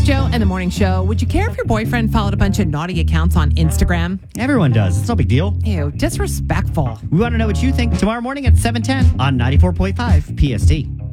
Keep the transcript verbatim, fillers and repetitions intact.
Joe and the Morning Show. Would you care if your boyfriend followed a bunch of naughty accounts on Instagram? Everyone does. It's no big deal. Ew, disrespectful. We want to know what you think tomorrow morning at seven ten on ninety-four point five P S T.